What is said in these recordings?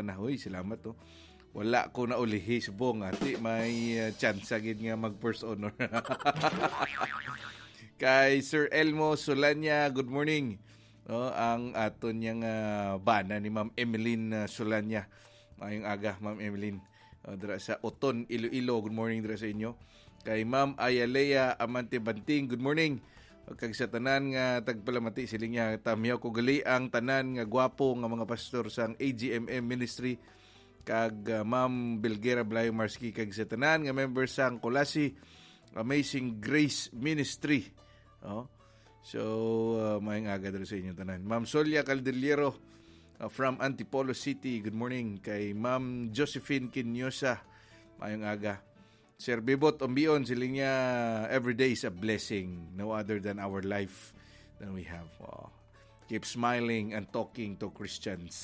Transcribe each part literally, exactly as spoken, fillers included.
na. Uy, salamat to. Wala ko na ulihi subong. Ati, may uh, chance agad nga mag-first honor. Kay Sir Elmo Solanya, good morning. No, ang aton niyang uh, bana ni Ma'am Emeline uh, Solanya. Mayong aga, Ma'am Emeline. Uh, dira sa Oton, Iloilo, good morning dira sa inyo. Kay Ma'am Ayalea Amante Banting, good morning. Kag sa tanan nga tagpalamati siling niya, tamyaw ko gali ang tanan nga gwapo nga mga pastor sang A G M M Ministry. Kag uh, Ma'am Belguera Blayo Marski, kag sa tanan nga member sang Kolasi Amazing Grace Ministry. Oh. So, uh, maayong aga dito sa inyo tanan. Ma'am Solia Caldillero uh, from Antipolo City, good morning. Kay Ma'am Josephine Quinosa, maayong aga. Sir Bibot Ombion, siling niya, every day is a blessing. No other than our life than we have. Oh. Keep smiling and talking to Christians.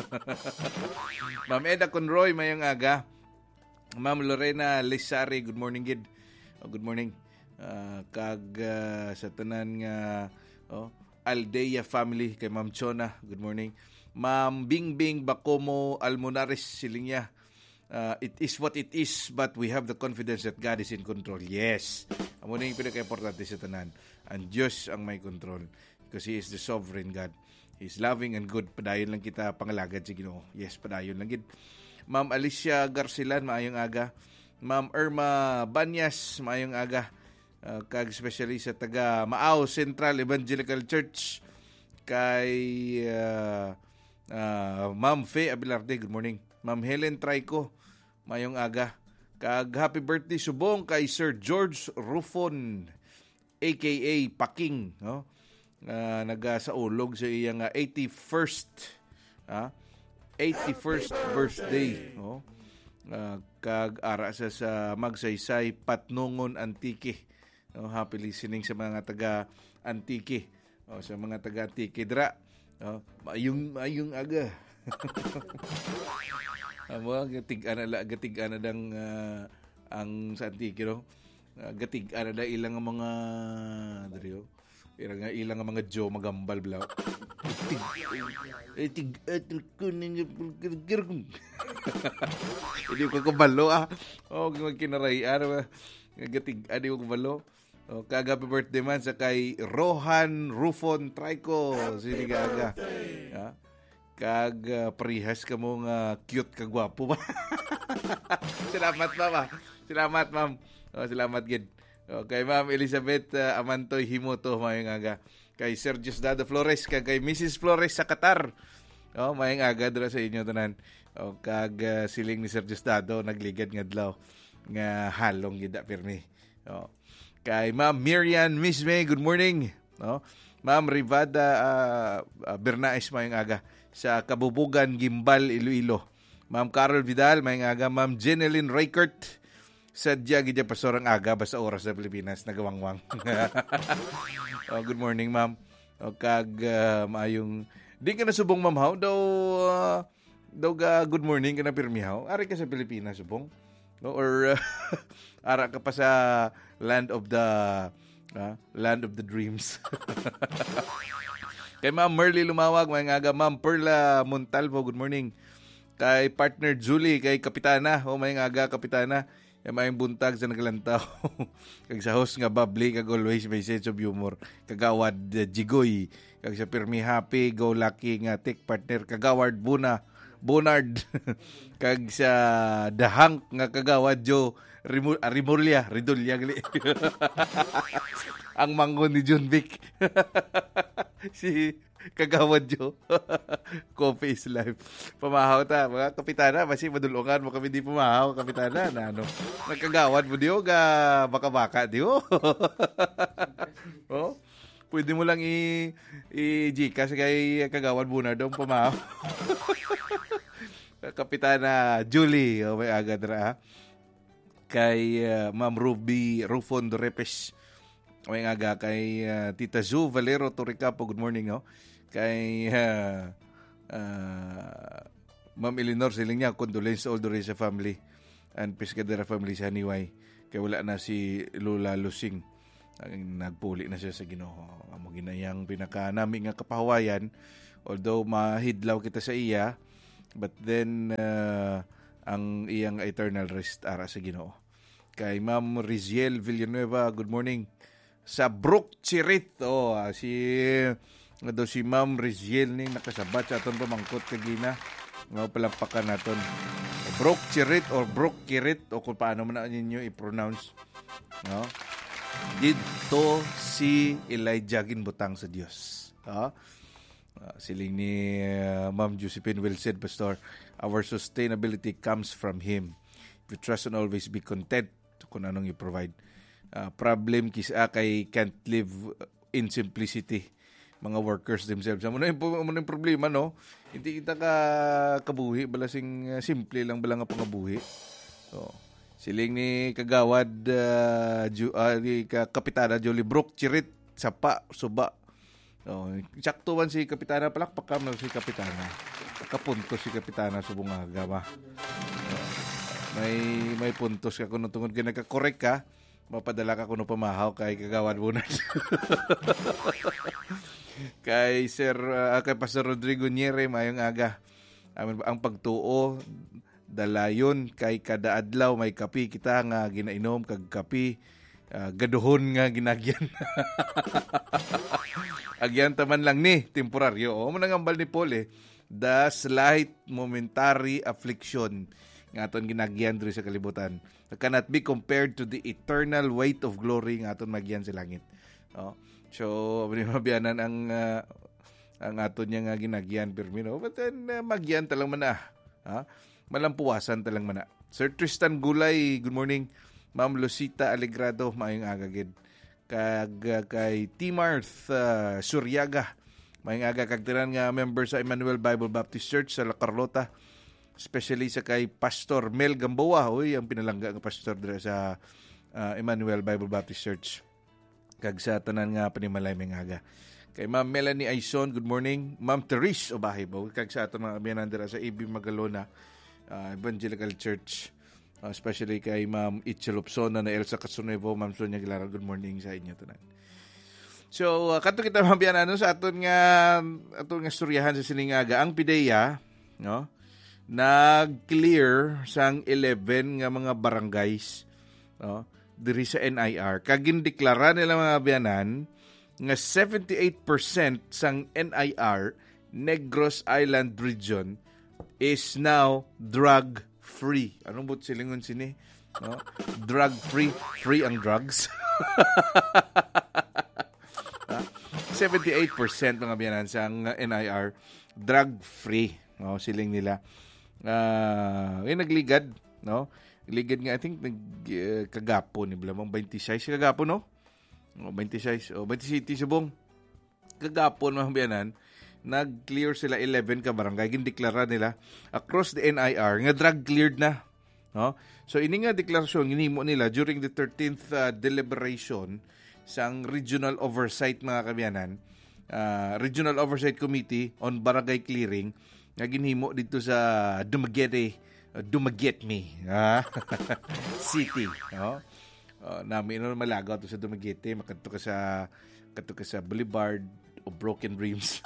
Ma'am Eda Conroy, mayang aga. Ma'am Lorena Lisari, good morning, Gid. Oh, good morning. Uh, kag uh, sa tanan nga oh, Aldea family, kay Ma'am Chona, good morning. Ma'am Bingbing Bacomo Almonares, siling niya. Uh, it is what it is, but we have the confidence that God is in control. Yes. Amo na yung pinaka-importante sa tanan. Ang Diyos ang may control. Because He is the sovereign God. He is loving and good. Padayon lang kita pangalagad sa Ginoo. Yes, padayon lang gid. Ma'am Alicia Garcilan, maayong aga. Ma'am Irma Banyas, maayong aga. Uh, kag especially sa taga Maaw Central Evangelical Church. Kay uh, uh, Ma'am Faye Abelarde, good morning. Ma'am Helen Traico, mayong aga. Kag happy birthday subong kay Sir George Rufon, a k a. Paking. No? Uh, nagasaulog sa iyang uh, eighty-first uh, eighty-first birthday. No? Uh, kag ara sa, sa Magsaysay, Patnungon, Antique. No? Happy listening sa mga taga Antique. O, sa mga taga Antique. Dra, no? mayong, mayong aga. Amo gatig-ana la gatig-ana dang uh, ang sa Antique, no? Uh, gatig-ana da ilang mga drio. Ilang ilang mga Joe magambal blaw. Tig atul kuning gergum. Hindi ko kabalo ah. Oh, magkinaray ano gatig adi ko kabalo. Oh, kaga happy birthday man sa kay Rohan Rufon Traico, sini gaga. Ha? Kag uh, parihas ka mo nga uh, cute ka gwapo ba? Salamat ma'am. Salamat ma'am. Oh, salamat gid. Oh, kay Ma'am Elizabeth uh, Amantoy Himoto, mayang aga. Kay Sir Diosdado Flores, kag kay Missus Flores sa Qatar. Oh, mayang aga dira sa inyo tanan. Oh, kag uh, siling ni Sir Diosdado nagligad nga adlaw nga halong gid pirmi. Oh. Kay Ma'am Miriam Misme, good morning. Oh. Ma'am Rivada uh, uh, Bernaes, mayang aga sa Kabubugan, Gimbal, Iloilo. Ma'am Carol Vidal, mayang aga. Ma'am Jeneline Reichert, sadya gidya pasorang aga basta oras sa Pilipinas, nagawangwang. Oh, good morning, ma'am. O kag uh, maayong di ka na subong ma'am haw daw uh, daw ga good morning ka na pirmi haw. Ari ka sa Pilipinas subong. No, or uh, ara ka pa sa land of the uh, land of the dreams. Kay Ma'am Merly Lumawag, mayang aga. Ma'am Perla Montalvo, good morning. Kay partner Julie, kay Kapitana, o oh, mayang aga Kapitana. Kay mayang buntag sa naglantaw. Kag sa host nga bubbly, kag always may sense of humor. Kagawad uh, Jigoy, kag sa Pirmi Happy, Go Lucky nga tech partner. Kagawad Buna, Bonard. Kag sa Dahang nga kagawad Jo Rimul- Rimulya, Ridulya gali. Ang manggon ni John Vic. Si Kagawad Jo. Coffee is life. Pamahaw ta. Mga kapitana, basi madulungan mo kami di pumahaw, kapitana. Na ano, nagkagawad mo diyo, ga baka-baka diyo. Oh, pwede mo lang i i-Gcash kay Kagawad Bunar daw pumahaw. Kapitana Julie, oh, may agad ra. Kay uh, Ma'am Ruby Rufon Dorepes, may aga. Kay uh, Tita Zu Valero Torricapo, good morning. Oh. Kay uh, uh, Ma'am Eleanor siling niya, condolence all the rest of family and Pescadera family sa Haniway. Kay wala na si Lola Lusing, nagpuli na siya sa Ginoo. Amo ginayang pinaka nami nga kapahawayan, although mahidlaw kita sa iya, But then uh, ang iyang eternal rest ara sa Ginoo. Kay Ma'am Riziel Villanueva, good morning. Sa Brook Chirit, oh, ah, si do si Ma'am Riziel ning nakasabat sa aton pamangkot kagina. Nga palampakan naton. Brook Chirit or Brook Kirit o kung paano man ninyo i-pronounce. No? Dito si Elijah ginbutang sa Dios. Ha? Uh, siling ni uh, Ma'am Josephine will said, Pastor, our sustainability comes from Him. If you trust and always be content kung anong i-provide. Uh, problem kisa kay can't live in simplicity. Mga workers themselves. Ano yung, ano yung problema, no? Hindi kita ka kabuhi, balasing uh, simple lang bala nga pangabuhi. So, siling ni Kagawad, uh, Ju, uh, ni Kapitana Jolie Brook, Chirit, Sapa, Suba. Oh, saktuan si Kapitana, palakpak na si Kapitana. Kapuntos si Kapitana sa bungaga ba. Oh, may may puntos ka kuno tungod ka nagka-correct ka, mapadala ka kuno pamahaw kay Kagawad Bunan. Kay Sir uh, kay Pastor Rodrigo Niere mayong aga. Amin ang pagtuo dalayon kay kada adlaw may kapi kita nga ginainom kag kapi uh, gaduhon nga ginagyan. Agyan taman lang ni, temporaryo. O, mo nangambal ni Paul eh. The slight momentary affliction nga aton ginagyan diri sa kalibutan cannot be compared to the eternal weight of glory nga aton magyan sa langit. O, so, mabiyanan ang uh, ang aton niya nga ginagyan permino. But then, uh, magyan talang mana. Ha? Malampuwasan talang mana. Sir Tristan Gulay, good morning. Ma'am Lucita Alegrado, maayong agagid. Kag kay Timarth uh, Suryaga, may aga kagtiran nga member sa Emmanuel Bible Baptist Church sa La Carlota, especially sa kay Pastor Mel Gamboa, oy ang pinalangga nga pastor dira sa uh, Emmanuel Bible Baptist Church. Kag sa tanan nga panimalay may aga. Kay Ma'am Melanie Aison, good morning. Ma'am Therese Obahay ba kag sa aton mga abiyanan dira sa A B Magalona uh, Evangelical Church. Uh, especially kay Ma'am Itchel Opsona na Elsa Casunevo, Ma'am Sonia Gilara, good morning sa inyo tanan. So, uh, kato kita mabiyan ano sa aton nga aton nga istoryahan sa siningaga ang P D E A, no? Nag-clear sang eleven nga mga barangays, no? Diri sa N I R. Kag gindeklara nila mga biyanan nga seventy-eight percent sang N I R Negros Island region is now drug free. Anong but silingon sini? No? Drug free. Free ang drugs. seventy-eight percent mga biyanan sa N I R drug free. No? Siling nila. Uh, yung nagligad. No? Ligad nga, I think, nag, uh, kagapo ni Blamang twenty-six. Kagapo, no? O, twenty-six. O, twenty-six subong. Kagapo mga biyanan. Nag-clear sila eleven ka barangay, gindeklara nila across the N I R nga drug cleared na, no? So ini nga deklarasyon ginhimo nila during the thirteenth uh, deliberation sang Regional Oversight mga kabiyanan, uh, Regional Oversight Committee on Barangay Clearing nga ginhimo dito sa Dumaguete, uh, Dumaguete ah? City, no? Uh, namin no malagaw to sa Dumaguete, makadto ka sa kadto ka sa Boulevard o Broken Dreams.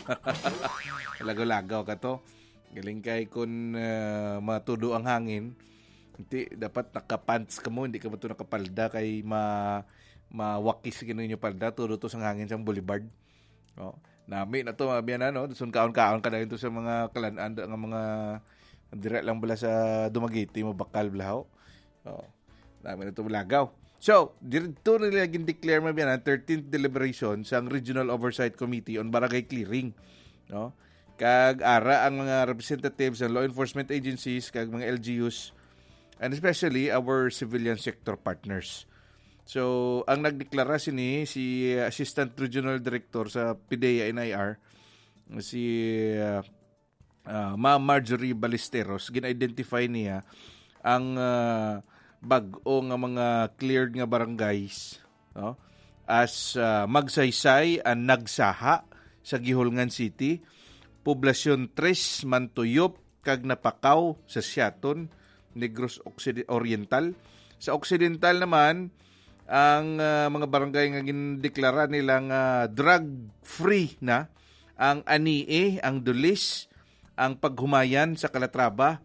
Lagaw-lagaw ka to. Galing kay kung uh, matudo ang hangin, hindi, dapat nakapants ka mo, hindi ka ba ito nakapalda kay ma, mawakis kinun yung palda, tudo to sa hangin sa boulevard. No? Nami na to, mabiyan na, no? Sun kaon-kaon ka na ito sa mga kalanaan, ang mga direct lang bala sa Dumaguete, mabakal blaho. No? Nami na to, lagaw. So, dito nila gin-declare mabiyan ang thirteenth deliberation sa Regional Oversight Committee on Barangay Clearing. No? Kag ara ang mga representatives ng law enforcement agencies, kag mga L G Us, and especially our civilian sector partners. So, ang nagdeklara sini si Assistant Regional Director sa P D E A N I R, si uh, uh, Ma'am Marjorie Ballesteros, gin-identify niya ang uh, bag-o nga mga cleared nga barangays, no? As uh, Magsaysay ang Nagsaha sa Gihulngan City, Poblasyon tres Mantuyop kag Napakaw sa Siaton, Negros Occid- Oriental. Sa Occidental naman ang uh, mga barangay nga gindeklara nilang uh, drug free na ang Anie, ang Dulis, ang paghumayan sa Calatrava